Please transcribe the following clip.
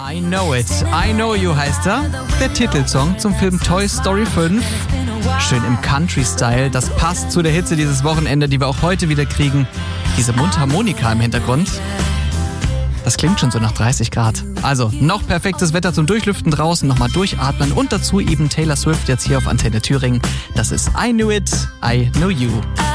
I Know It. I Know You heißt er. Der Titelsong zum Film Toy Story 5. Schön im Country-Style. Das passt zu der Hitze dieses Wochenende, die wir auch heute wieder kriegen. Diese Mundharmonika im Hintergrund. Das klingt schon so nach 30 Grad. Also noch perfektes Wetter zum Durchlüften draußen, nochmal durchatmen und dazu eben Taylor Swift jetzt hier auf Antenne Thüringen. Das ist I Knew It, I Know You.